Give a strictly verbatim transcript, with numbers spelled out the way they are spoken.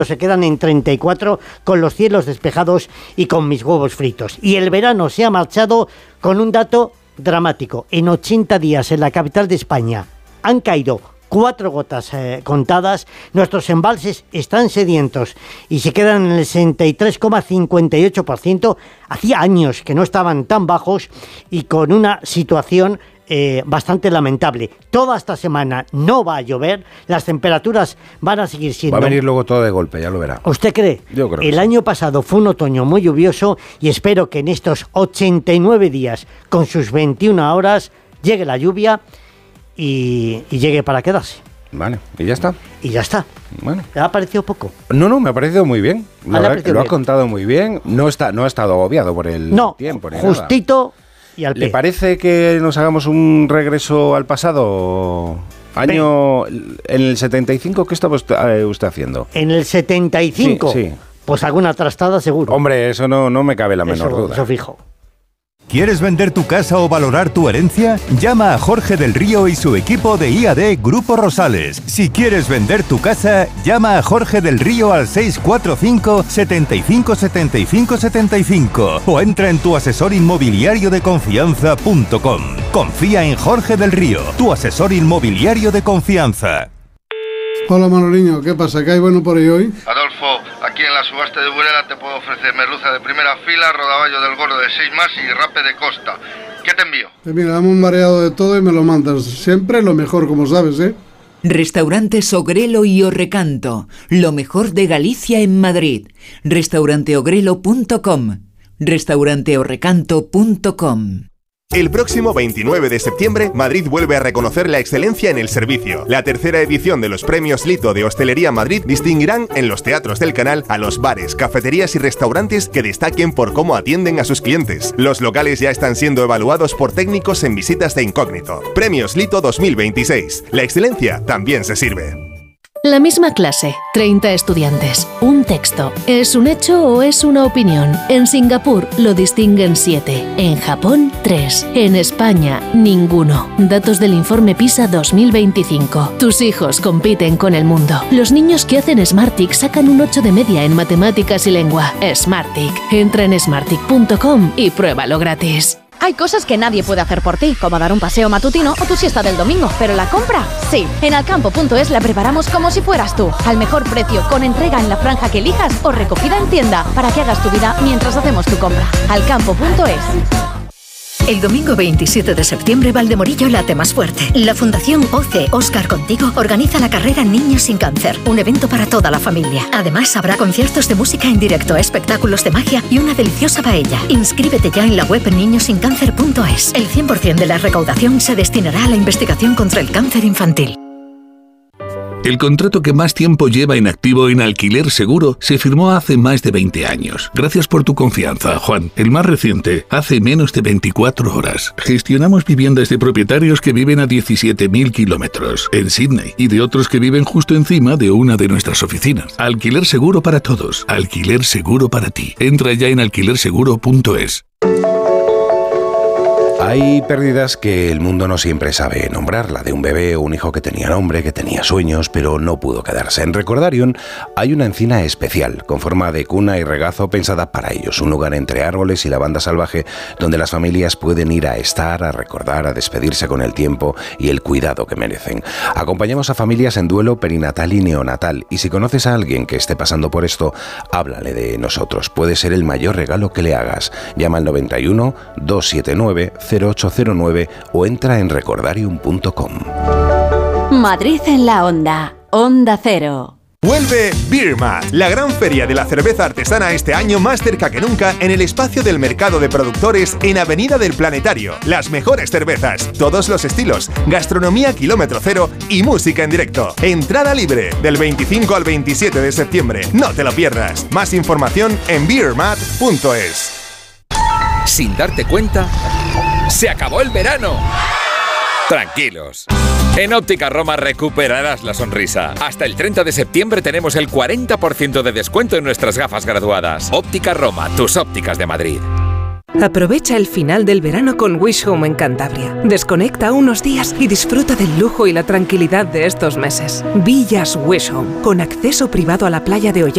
se quedan en treinta y cuatro con los cielos despejados y con mis huevos fritos. Y el verano se ha marchado con un dato dramático. En ochenta días en la capital de España han caído cuatro gotas eh, contadas. Nuestros embalses están sedientos y se quedan en el sesenta y tres coma cincuenta y ocho por ciento. Hacía años que no estaban tan bajos y con una situación Eh, bastante lamentable. Toda esta semana no va a llover, las temperaturas van a seguir siendo... Va a venir luego todo de golpe, ya lo verá. ¿Usted cree? Yo creo que El sí. año pasado fue un otoño muy lluvioso y espero que en estos ochenta y nueve días, con sus veintiuna horas, llegue la lluvia y, y llegue para quedarse. Vale, y ya está. Y ya está. Bueno. ¿Le ha parecido poco? No, no, me ha parecido muy bien. La Ah, verdad que lo ha contado muy bien. No está, no ha estado agobiado por el no, tiempo. Ni justito... nada. Y al ¿Le pie. parece que nos hagamos un regreso al pasado? Año... En el setenta y cinco, ¿qué estaba usted, eh, usted haciendo? En el setenta y cinco, Sí, sí. Pues alguna trastada seguro. Hombre, eso no, no me cabe la menor eso, duda. Eso fijo. ¿Quieres vender tu casa o valorar tu herencia? Llama a Jorge del Río y su equipo de I A D Grupo Rosales. Si quieres vender tu casa, llama a Jorge del Río al seis cuatro cinco, setenta y cinco, setenta y cinco, setenta y cinco o entra en tu asesor inmobiliario de confianza punto com. Confía en Jorge del Río, tu asesor inmobiliario de confianza. Hola Manoliño, ¿qué pasa? ¿Qué hay bueno por ahí hoy? Adolfo, aquí en la subasta de Burela te puedo ofrecer merluza de primera fila, rodaballo del gordo de seis más y rape de costa. ¿Qué te envío? Pues mira, dame un mareado de todo y me lo mandas. Siempre lo mejor, como sabes, ¿eh? Restaurantes Ogrelo y Orrecanto, lo mejor de Galicia en Madrid. restaurante ogrelo punto com, restaurante orrecanto punto com. El próximo veintinueve de septiembre, Madrid vuelve a reconocer la excelencia en el servicio. La tercera edición de los Premios Lito de Hostelería Madrid distinguirán en los teatros del canal a los bares, cafeterías y restaurantes que destaquen por cómo atienden a sus clientes. Los locales ya están siendo evaluados por técnicos en visitas de incógnito. Premios Lito dos mil veintiséis. La excelencia también se sirve. La misma clase, treinta estudiantes, un texto. ¿Es un hecho o es una opinión? En Singapur lo distinguen siete, en Japón tres, en España ninguno. Datos del informe PISA dos mil veinticinco. Tus hijos compiten con el mundo. Los niños que hacen Smartick sacan un ocho de media en matemáticas y lengua. Smartick. Entra en smartick punto com y pruébalo gratis. Hay cosas que nadie puede hacer por ti, como dar un paseo matutino o tu siesta del domingo, pero la compra, sí. En alcampo punto es la preparamos como si fueras tú, al mejor precio, con entrega en la franja que elijas o recogida en tienda, para que hagas tu vida mientras hacemos tu compra. alcampo punto es. El domingo veintisiete de septiembre, Valdemorillo late más fuerte. La Fundación O C E Oscar Contigo organiza la carrera Niños sin Cáncer, un evento para toda la familia. Además, habrá conciertos de música en directo, espectáculos de magia y una deliciosa paella. Inscríbete ya en la web niños sin cáncer punto es. El cien por ciento de la recaudación se destinará a la investigación contra el cáncer infantil. El contrato que más tiempo lleva en activo en Alquiler Seguro se firmó hace más de veinte años. Gracias por tu confianza, Juan. El más reciente, hace menos de veinticuatro horas. Gestionamos viviendas de propietarios que viven a diecisiete mil kilómetros en Sydney y de otros que viven justo encima de una de nuestras oficinas. Alquiler Seguro para todos. Alquiler Seguro para ti. Entra ya en alquiler seguro punto es. Hay pérdidas que el mundo no siempre sabe nombrar, la de un bebé o un hijo que tenía nombre, que tenía sueños, pero no pudo quedarse. En Recordarium hay una encina especial, con forma de cuna y regazo pensada para ellos, un lugar entre árboles y la banda salvaje donde las familias pueden ir a estar, a recordar, a despedirse con el tiempo y el cuidado que merecen. Acompañamos a familias en duelo perinatal y neonatal, y si conoces a alguien que esté pasando por esto, háblale de nosotros. Puede ser el mayor regalo que le hagas. Llama al noventa y uno, doscientos setenta y nueve, cero ocho cero nueve o entra en recordarium punto com. Madrid en la onda. Onda Cero. Vuelve Beer Mat, la gran feria de la cerveza artesana este año más cerca que nunca en el espacio del mercado de productores en Avenida del Planetario. Las mejores cervezas, todos los estilos, gastronomía kilómetro cero y música en directo. Entrada libre del veinticinco al veintisiete de septiembre. No te lo pierdas. Más información en beer mat punto es. Sin darte cuenta, ¡se acabó el verano! Tranquilos. En Óptica Roma recuperarás la sonrisa. Hasta el treinta de septiembre tenemos el cuarenta por ciento de descuento en nuestras gafas graduadas. Óptica Roma, tus ópticas de Madrid. Aprovecha el final del verano con Wish Home en Cantabria. Desconecta unos días y disfruta del lujo y la tranquilidad de estos meses. Villas Wish Home, con acceso privado a la playa de Ollanta